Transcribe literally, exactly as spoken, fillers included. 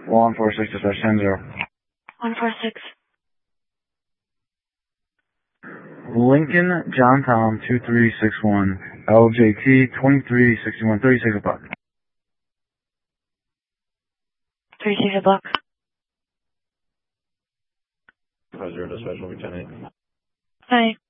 one four six dispatch ten zero. one four six. Lincoln John Tom two three six one L J T twenty-three sixty-one thirty-six o'clock. thirty-six o'clock. How's your dispatch, one ten eight? Hi.